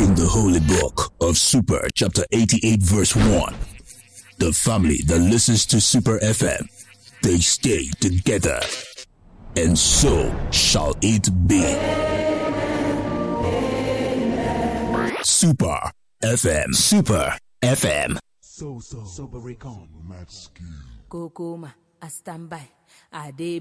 In the holy book of Super, chapter 88, verse 1, the family that listens to Super FM, they stay together, and so shall it be. Super FM. Super FM. So, Recon. Mad skill. Kokoma, a standby. Ade